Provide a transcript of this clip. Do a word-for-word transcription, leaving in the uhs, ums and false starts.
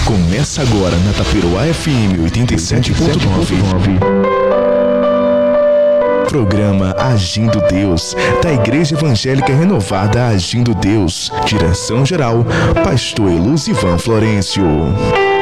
Começa agora na Taperoá F M oitenta e sete ponto nove. Programa Agindo Deus, da Igreja Evangélica Renovada Agindo Deus. Direção-geral, Pastor Eluzivan Florencio.